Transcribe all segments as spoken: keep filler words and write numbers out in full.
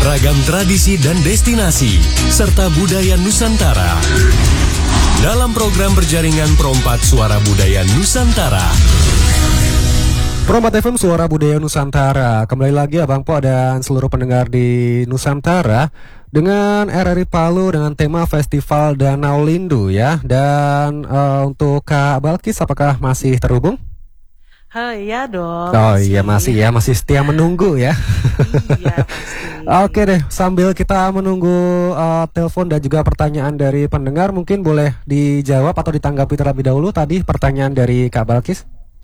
beragam tradisi dan destinasi, serta budaya Nusantara. Dalam program berjaringan Perompak Suara Budaya Nusantara. Perompak F M Suara Budaya Nusantara. Kembali lagi Abang Po dan seluruh pendengar di Nusantara dengan R R I Palu dengan tema Festival Danau Lindu ya. Dan uh, untuk Kak Balkis apakah masih terhubung? Oh iya dong. Oh masih. iya masih ya, masih setia menunggu ya. Iya pasti. Oke deh, sambil kita menunggu uh, telepon dan juga pertanyaan dari pendengar, mungkin boleh dijawab atau ditanggapi terlebih dahulu tadi pertanyaan dari Kak Balkis.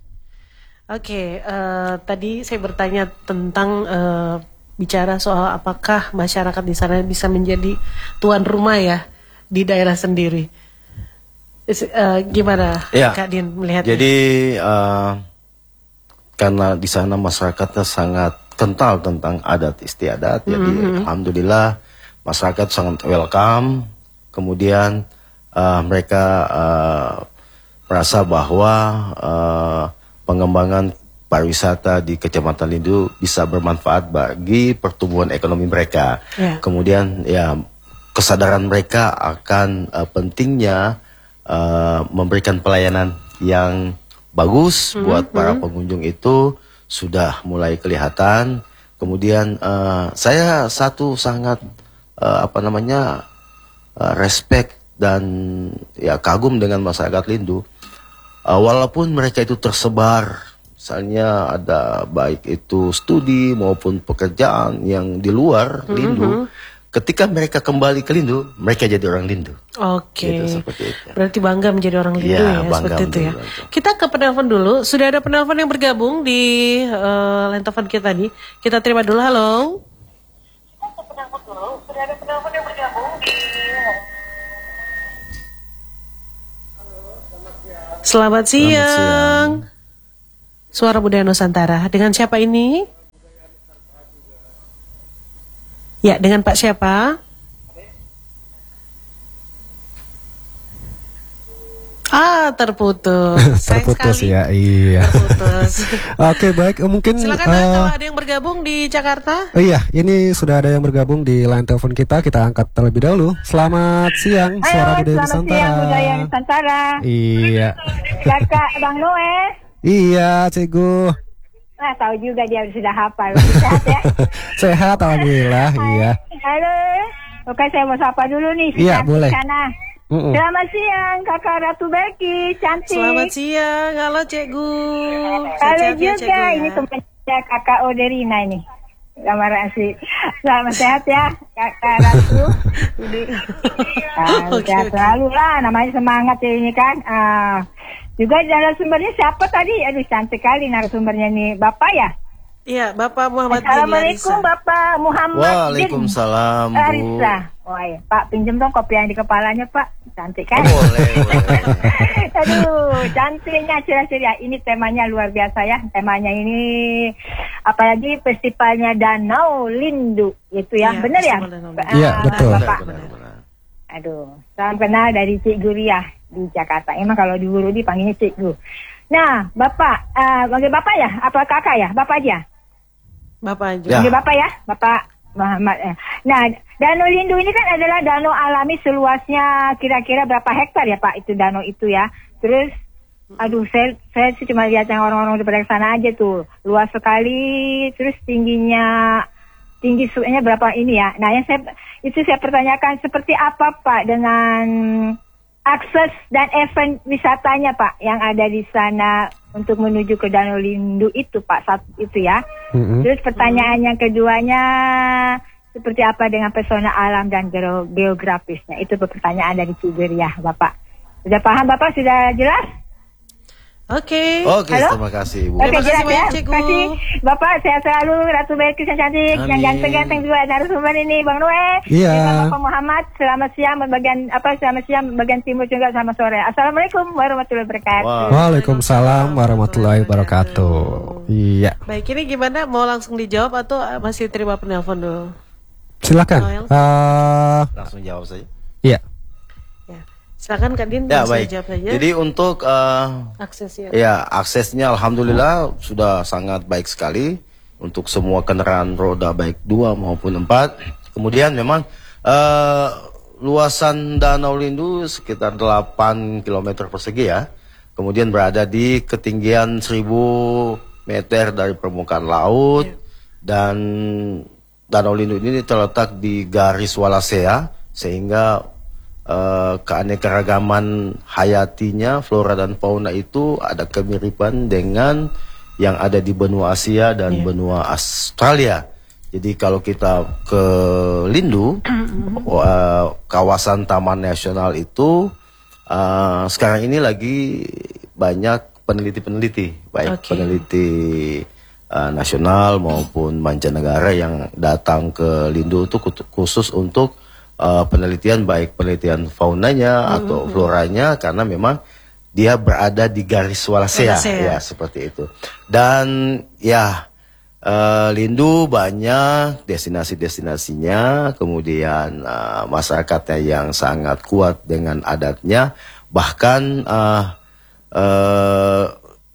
Oke, uh, tadi saya bertanya tentang uh, bicara soal apakah masyarakat di sana bisa menjadi tuan rumah ya di daerah sendiri. Is, uh, gimana ya, Kak Din melihatnya? Jadi uh, karena di sana masyarakatnya sangat kental tentang adat istiadat, mm-hmm. jadi alhamdulillah masyarakat sangat welcome. Kemudian uh, mereka uh, merasa bahwa uh, pengembangan pariwisata di Kecamatan Lindu bisa bermanfaat bagi pertumbuhan ekonomi mereka. Yeah. Kemudian ya kesadaran mereka akan uh, pentingnya uh, memberikan pelayanan yang bagus mm-hmm. buat para pengunjung itu sudah mulai kelihatan. Kemudian uh, saya satu sangat uh, apa namanya uh, respect dan ya kagum dengan masyarakat Lindu. Uh, walaupun mereka itu tersebar, misalnya ada baik itu studi maupun pekerjaan yang di luar mm-hmm. Lindu. Ketika mereka kembali ke Lindu, mereka jadi orang Lindu. Oke, gitu, berarti bangga menjadi orang Lindu ya, ya, seperti itu ya. Bangga. Kita ke penelpon dulu. Sudah ada penelpon yang bergabung di uh, line telepon kita tadi. Kita terima dulu. Halo. Kita ke penelpon dulu. Sudah ada penelpon yang bergabung di. Selamat siang. Selamat siang. Suara Budaya Nusantara. Dengan siapa ini? Ya, dengan Pak siapa? Ah, terputus. Terputus ya, iya. Terputus. Oke, baik. Mungkin silakan uh, kalau ada yang bergabung di Jakarta. Oh iya, ini sudah ada yang bergabung di line telepon kita. Kita angkat terlebih dahulu. Selamat siang, Halo, Suara Budaya selamat Nusantara. Siang, Budaya Nusantara. Iya. Kakak Bang Noe. Iya, Cikgu. Nah, tahu juga dia sudah hafal. Sehat ya? Sehat, alhamdulillah. Hai. Iya. Halo. Oke, saya mau sapa dulu nih. Iya, boleh. Sana. Mm-mm. Selamat siang, Kakak Ratu Beki, cantik. Selamat siang, halo Cikgu. Halo juga, ya, ini temannya Kakak Oderina ini. Gambar asli. Selamat sehat ya, Kakak Ratu. Nah, okay, sehat okay. selalu lah, namanya semangat ya ini kan. Uh, juga narasumbernya siapa tadi? Aduh, cantik kali narasumbernya nih, Bapak ya? Iya, Bapak Muhammad bin Assalamualaikum, Bapak Muhammad Waalaikumsalam, Bu. Larissa. Oh iya, Pak, pinjem dong kopi yang di kepalanya, Pak. Cantik kan? Oh, boleh, boleh. Aduh, cantiknya ceria-ceria. Ini temanya luar biasa ya. Temanya ini apalagi festivalnya Danau Lindu, gitu ya. Iya, benar ya? Iya, betul. Bapak. Benar, benar. Aduh, salam kenal dari Cik Guria di Jakarta. Emang kalau di Guru dipanggilnya Cik Gu. Nah, Bapak, uh, panggil Bapak ya? Apa Kakak ya? Bapak aja? Bapak aja. Ya. Panggil Bapak ya? Bapak Muhammad. Ya. Nah, Danau Lindu ini kan adalah danau alami seluasnya kira-kira berapa hektar ya Pak? Itu danau itu ya. Terus, aduh, saya saya sih cuma lihat yang orang-orang di sana aja tuh. Luas sekali, terus tingginya, tinggi suhunya berapa ini ya. Nah, yang saya, itu saya pertanyakan seperti apa Pak dengan akses dan event wisatanya Pak yang ada di sana untuk menuju ke Danau Lindu itu Pak, satu itu ya. Mm-hmm. Terus pertanyaan yang keduanya seperti apa dengan pesona alam dan geografisnya? Itu pertanyaan dari Cigeria Bapak. Sudah paham Bapak? Sudah jelas? Oke. Okay. Oke, okay, terima kasih Ibu. Oke, okay, jelas ya. Terima kasih Bapak, sehat selalu, Ratu Belkis yang cantik, Amin. Yang ganteng-ganteng juga narasumber ini, Bang Noe. Iya. Bapak Muhammad, selamat siang bagian apa selamat siang bagian timur juga selamat sore. Assalamualaikum warahmatullahi wabarakatuh. Wow. Waalaikumsalam warahmatullahi wabarakatuh. Iya. Baik, ini gimana? Mau langsung dijawab atau masih terima penelpon dulu? Silakan. Uh, langsung jawab saja. Iya. Silakan Kak Din, ya, baik. jawab saja. Jadi untuk uh, aksesnya, ya aksesnya alhamdulillah sudah sangat baik sekali. untuk semua kendaraan roda baik dua maupun empat. Kemudian memang uh, luasan Danau Lindu sekitar delapan kilometer persegi ya. Kemudian berada di ketinggian seribu meter dari permukaan laut. Yeah. Dan Danau Lindu ini terletak di garis Wallacea, sehingga uh, keanekaragaman hayatinya, flora dan fauna itu ada kemiripan dengan yang ada di benua Asia dan yeah. benua Australia. Jadi kalau kita ke Lindu, uh, kawasan Taman Nasional itu uh, sekarang ini lagi banyak peneliti-peneliti, baik okay. peneliti Uh, nasional maupun mancanegara yang datang ke Lindu itu khusus untuk uh, penelitian, baik penelitian faunanya mm-hmm. atau floranya, karena memang dia berada di garis Wallacea, ya seperti itu. Dan ya uh, Lindu banyak destinasi-destinasinya, kemudian uh, masyarakatnya yang sangat kuat dengan adatnya, bahkan uh, uh,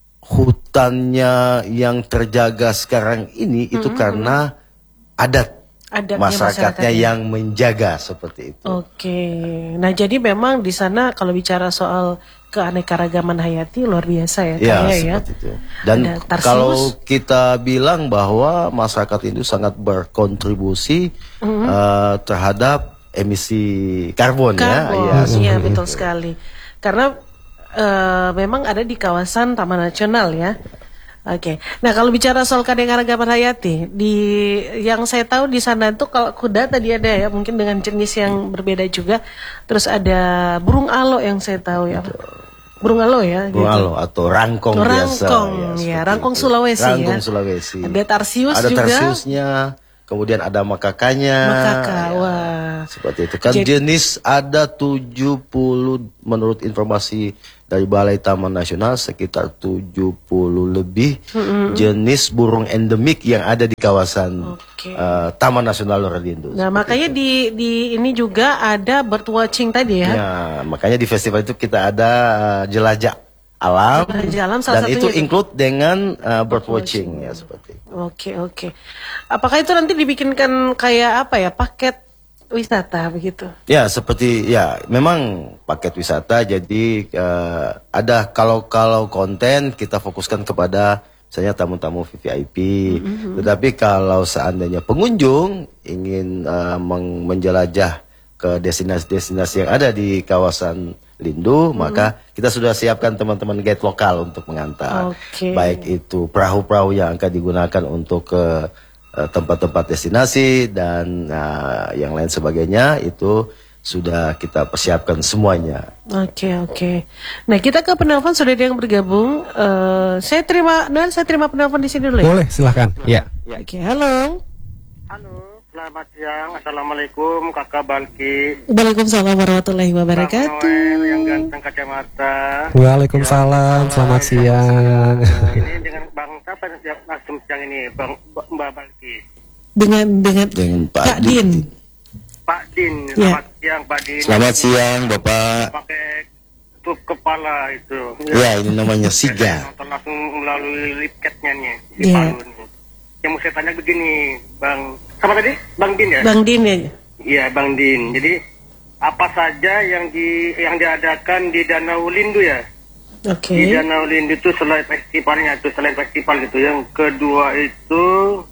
hutannya yang terjaga sekarang ini itu mm-hmm. karena adat Adatnya masyarakatnya, masyarakatnya yang menjaga seperti itu. Oke, nah jadi memang di sana kalau bicara soal keanekaragaman hayati luar biasa ya, ya, ya. Seperti itu. Dan kalau kita bilang bahwa masyarakat itu sangat berkontribusi mm-hmm. uh, terhadap emisi karbon, karbon ya, iya betul sekali, karena Uh, memang ada di kawasan Taman Nasional ya. Oke. Okay. Nah kalau bicara soal keanekaragaman hayati, di yang saya tahu di sana itu kalau kuda tadi ada ya, mungkin dengan jenis yang berbeda juga. Terus ada burung alo yang saya tahu ya. Burung alo ya. Burung gitu. Alo atau rangkong, oh, biasa. Rangkong ya, rangkong itu. Sulawesi rangkong ya. Rangkong Sulawesi. Ada tarsius ada juga. Ada tarsiusnya. Kemudian ada makakanya. Makaka, ya, wah. Seperti itu kan. Jadi, jenis ada tujuh puluh menurut informasi dari Balai Taman Nasional, sekitar tujuh puluh lebih mm-hmm. jenis burung endemik yang ada di kawasan okay. uh, Taman Nasional Lindu. Nah, makanya itu. di di ini juga ada bird watching tadi ya. Ya, makanya di festival itu kita ada uh, jelajah alam, jelajah alam dan itu include dengan uh, bird watching, watching ya seperti itu. Oke, okay, oke. Okay. Apakah itu nanti dibikinkan kayak apa ya, paket wisata begitu? Ya, seperti ya memang paket wisata. Jadi uh, ada kalau kalau konten kita fokuskan kepada misalnya tamu-tamu V V I P. Mm-hmm. Tetapi kalau seandainya pengunjung ingin uh, meng- menjelajah ke destinasi-destinasi yang ada di kawasan Lindu, mm-hmm. maka kita sudah siapkan teman-teman guide lokal untuk mengantar. Okay. Baik itu perahu-perahu yang akan digunakan untuk ke uh, tempat-tempat destinasi dan uh, yang lain sebagainya, itu sudah kita persiapkan semuanya. Oke okay, oke. Okay. Nah kita ke penelpon, sudah ada yang bergabung. Uh, saya terima dan saya terima penelpon di sini dulu. Ya? Boleh, silahkan. Ya. ya. Oke, okay, halo. Halo, selamat siang. Assalamualaikum, Kakak Balki. Waalaikumsalam warahmatullahi wabarakatuh. Bang Noel yang ganteng kacamata. Waalaikumsalam, ya, selamat siang. Ini dengan Bang siapa yang langsung siang ini, Bang Mbak Balki. Dengan dengan, dengan Pak Kak Din. Pak Din, ya. Selamat siang Pak Din. Selamat siang Bapak. Pakai tutup kepala itu. Ya, ini namanya siga. Nonton langsung melalui lipketnya nih di ya. Palu nih. Yang mau saya tanya begini, Bang. Sama tadi? Bang Din ya? Bang Din ya. Iya, Bang Din. Jadi apa saja yang di yang diadakan di Danau Lindu ya? Oke. Okay. Di Danau Lindu itu selain festivalnya itu selain festival gitu. Yang kedua itu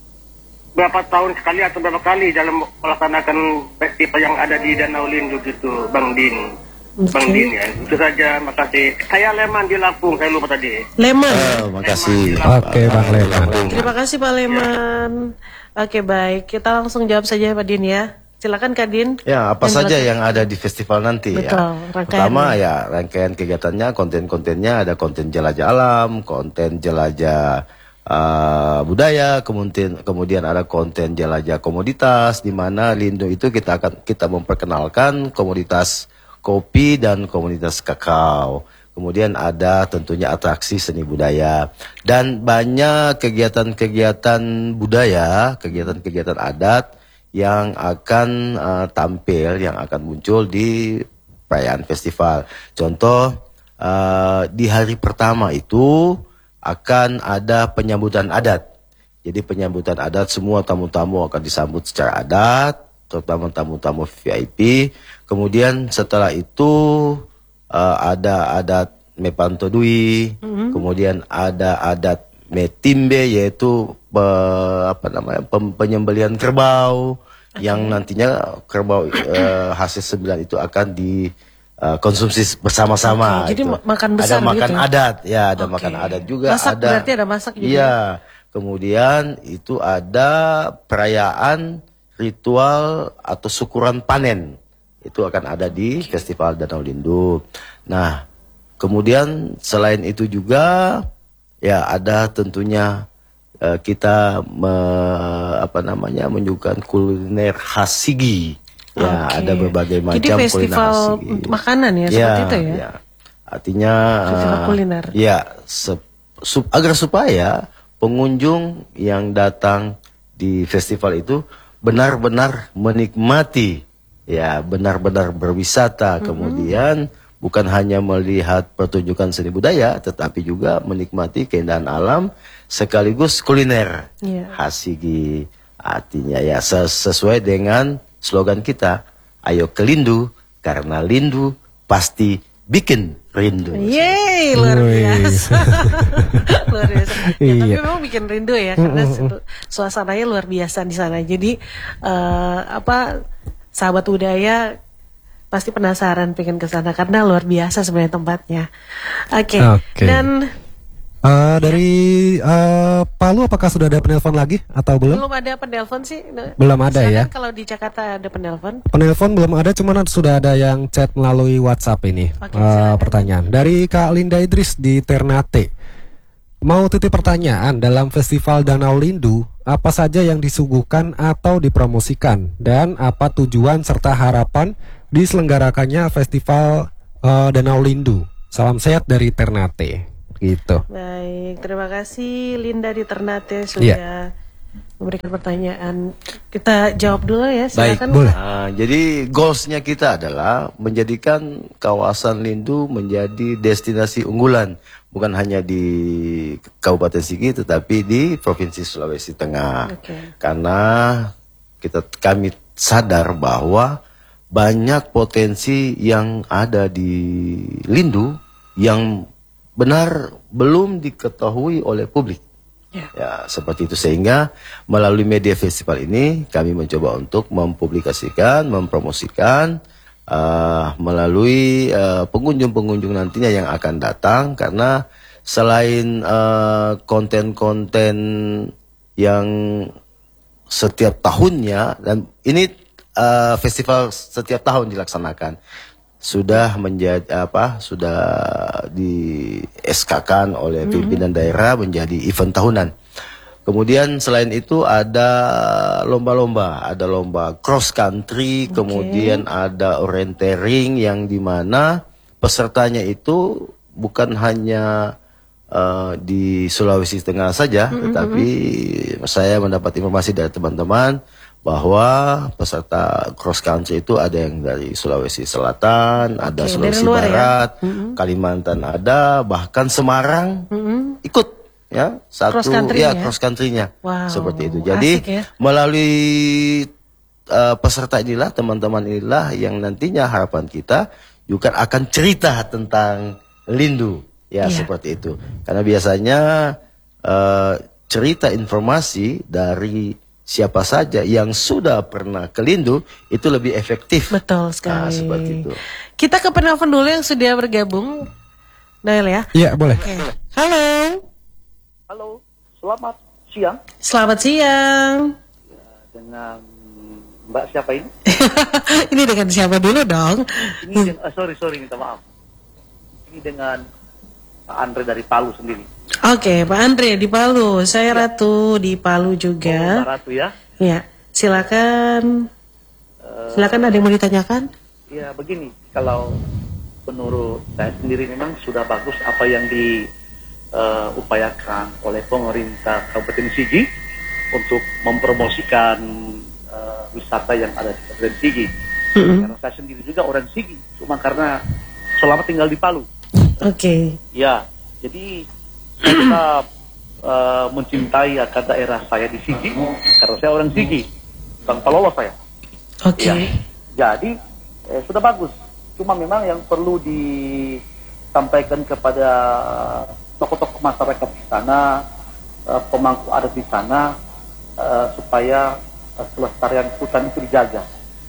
berapa tahun sekali atau berapa kali dalam melaksanakan festival yang ada di Danau Lindu gitu, Bang Din. Okay. Bang Din ya. Itu saja, makasih. Saya Leman di Lampung, saya lupa tadi. Leman. Oh, makasih. Oke, Bang Leman. Terima kasih Pak Leman. Ya. Oke, baik. Kita langsung jawab saja Pak Din ya. Silakan Kak Din. Ya, apa yang saja belakang yang ada di festival nanti. Betul, ya. Pertama ya rangkaian kegiatannya, konten-kontennya ada konten jelajah alam, konten jelajah uh, budaya, kemudian kemudian ada konten jelajah komoditas, di mana Lindu itu kita akan kita memperkenalkan komoditas kopi dan komoditas kakao. Kemudian ada tentunya atraksi seni budaya dan banyak kegiatan-kegiatan budaya, kegiatan-kegiatan adat yang akan uh, tampil, yang akan muncul di perayaan festival. Contoh, uh, di hari pertama itu akan ada penyambutan adat. Jadi penyambutan adat, semua tamu-tamu akan disambut secara adat, terutama tamu-tamu V I P. Kemudian setelah itu uh, ada adat Mepantodui, mm-hmm. kemudian ada adat Metimbe, yaitu uh, apa namanya pem- penyembelihan kerbau, okay. yang nantinya kerbau uh, hasil sembilan itu akan di Uh, konsumsi bersama-sama. Okay, jadi itu. makan besar ada makan gitu ya? adat, ya ada Okay. makan adat juga. Masak ada, berarti ada masak juga. Iya. Kemudian itu ada perayaan ritual atau syukuran panen. Itu akan ada di okay. Festival Danau Lindu. Nah, kemudian selain itu juga ya ada tentunya uh, kita me, apa namanya menyuguhkan kuliner khas Sigi. Ya, okay. ada berbagai macam kuliner. Jadi festival makanan ya, ya seperti itu ya? Ya. Artinya festival kuliner. Uh, ya, se- sup, agar supaya pengunjung yang datang di festival itu benar-benar menikmati, ya, benar-benar berwisata, mm-hmm. kemudian bukan hanya melihat pertunjukan seni budaya, tetapi juga menikmati keindahan alam sekaligus kuliner yeah. khas Sigi. Artinya ya ses- sesuai dengan slogan kita, ayo ke Lindu, karena Lindu pasti bikin rindu. Yeay, luar biasa. Luar biasa. Ya, iya. Tapi memang bikin rindu ya, karena suasananya luar biasa di sana. Jadi uh, apa sahabat budaya pasti penasaran pengen ke sana karena luar biasa sebenarnya tempatnya. Oke. Okay. Okay. Dan Uh, dari uh, Palu apakah sudah ada penelpon lagi atau belum? Belum ada penelpon sih. Belum ada. Silakan ya. Kalau di Jakarta ada penelpon. Penelpon belum ada, cuman sudah ada yang chat melalui WhatsApp ini. Okay, uh, pertanyaan dari Kak Linda Idris di Ternate. Mau titip pertanyaan, dalam Festival Danau Lindu apa saja yang disuguhkan atau dipromosikan dan apa tujuan serta harapan diselenggarakannya Festival uh, Danau Lindu? Salam sehat dari Ternate. Gitu. Baik, terima kasih Linda di Ternate sudah yeah. memberikan pertanyaan. Kita jawab dulu ya, silakan. Baik, boleh. Nah, jadi goalsnya kita adalah menjadikan kawasan Lindu menjadi destinasi unggulan, bukan hanya di Kabupaten Sigi, tetapi di Provinsi Sulawesi Tengah. Okay. Karena kita kami sadar bahwa banyak potensi yang ada di Lindu yang benar belum diketahui oleh publik. Ya. Ya, seperti itu, sehingga melalui media festival ini kami mencoba untuk mempublikasikan, mempromosikan uh, melalui uh, pengunjung-pengunjung nantinya yang akan datang, karena selain uh, konten-konten yang setiap tahunnya, dan ini uh, festival setiap tahun dilaksanakan, sudah menjadi apa sudah di S K-kan oleh pimpinan mm-hmm. daerah menjadi event tahunan. Kemudian selain itu ada lomba-lomba, ada lomba cross country, okay. kemudian ada orienteering yang dimana pesertanya itu bukan hanya uh, di Sulawesi Tengah saja, mm-hmm. tetapi saya mendapat informasi dari teman-teman bahwa peserta cross country itu ada yang dari Sulawesi Selatan, ada okay, Sulawesi Barat, ya? mm-hmm. Kalimantan ada, bahkan Semarang mm-hmm. ikut ya satu cross country ya, ya cross country-nya. Wow, seperti itu. Jadi ya? melalui uh, peserta inilah, teman-teman inilah yang nantinya harapan kita juga akan cerita tentang Lindu ya, yeah. seperti itu. Karena biasanya uh, cerita informasi dari siapa saja yang sudah pernah ke Lindu itu lebih efektif. Betul sekali. Nah, seperti itu. Kita ke penelpon dulu yang sudah bergabung. Noel ya? Iya, boleh. Okay. Halo. Halo, selamat siang. Selamat siang. Ya, dengan Mbak siapa ini? Ini dengan siapa dulu dong? Ini dengan, uh, sorry, sorry, minta maaf. Ini dengan Pak Andre dari Palu sendiri. Oke, okay, Pak Andre di Palu. Saya ya. Ratu di Palu juga. Oh, Ratu ya? Ya, silakan. Uh, silakan, ada yang mau ditanyakan? Ya, begini. Kalau menurut saya sendiri memang sudah bagus apa yang diupayakan uh, oleh pemerintah Kabupaten Sigi untuk mempromosikan uh, wisata yang ada di Kabupaten Sigi. Mm-hmm. Karena saya sendiri juga orang Sigi, cuma karena selama tinggal di Palu. Oke. Okay. Ya, jadi kita uh, mencintai akan daerah saya di Sigi, karena saya orang Sigi, Bang Palolo saya. Oke. Ya, jadi eh, sudah bagus. Cuma memang yang perlu disampaikan kepada tokoh-tokoh masyarakat di sana, uh, pemangku adat di sana, uh, supaya uh, kelestarian hutan itu dijaga,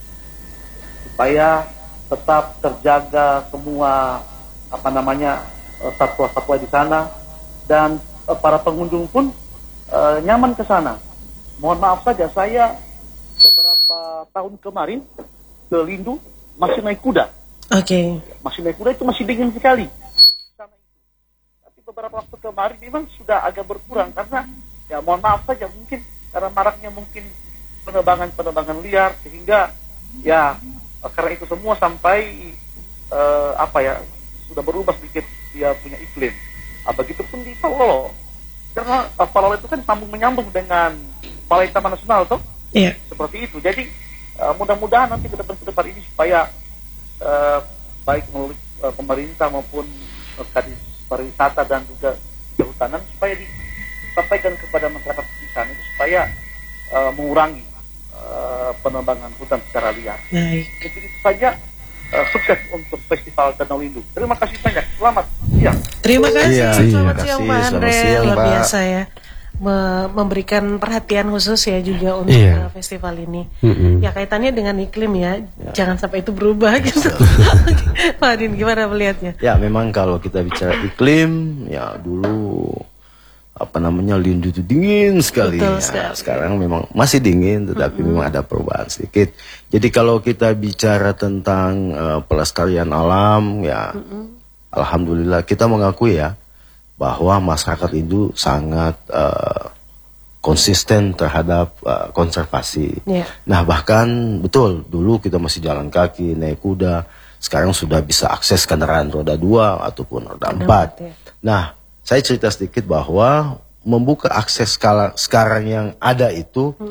supaya tetap terjaga semua apa namanya uh, satwa-satwa di sana, dan uh, para pengunjung pun uh, nyaman ke sana. Mohon maaf saja, saya beberapa tahun kemarin ke Lindu masih naik kuda. Oke. Okay. Masih naik kuda itu masih dingin sekali. Sana itu. Tapi beberapa waktu kemarin memang sudah agak berkurang karena ya mohon maaf saja mungkin karena maraknya mungkin penerbangan-penerbangan liar, sehingga ya karena itu semua sampai uh, apa ya sudah berubah sedikit dia punya iklim. Uh, Begitupun di Palolo, karena uh, Palolo itu kan sambung menyambung dengan Balai Taman Nasional toh. Iya. Seperti itu. Jadi uh, mudah-mudahan nanti ke depan ke depan ini supaya Uh, baik melalui uh, pemerintah maupun uh, kadis pariwisata dan juga kehutanan supaya disampaikan kepada masyarakat di sana itu supaya uh, mengurangi uh, penebangan hutan secara liar. Baik. Jadi itu saja. Uh, sukses untuk Festival Danau Lindu. Terima kasih banyak. Selamat siang. Terima kasih. Iya, Selamat terima siang kasih. Pak Selamat Andre. siang, Luar Pak. biasa ya. Me- memberikan perhatian khusus ya juga untuk Iya. uh, festival ini. Mm-mm. Ya kaitannya dengan iklim ya. Jangan sampai itu berubah gitu. Pak Adin gimana melihatnya? Ya memang kalau kita bicara iklim, ya dulu apa namanya Lindu itu dingin sekali. Betul Ya, sekali. sekarang memang masih dingin, tetapi Mm-hmm. memang ada perubahan sedikit. Jadi kalau kita bicara tentang uh, pelestarian alam, ya Mm-hmm. alhamdulillah kita mengakui ya bahwa masyarakat itu sangat uh, konsisten terhadap uh, konservasi. Iya. Nah bahkan betul dulu kita masih jalan kaki, naik kuda, sekarang sudah bisa akses kendaraan roda dua ataupun roda Roda empat. empat, ya. Nah saya cerita sedikit bahwa membuka akses skala sekarang yang ada itu